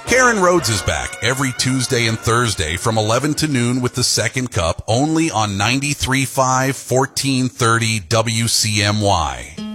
Karen Rhodes is back every Tuesday and Thursday from 11 to noon with the second cup, only on 93.5 1430 WCMY.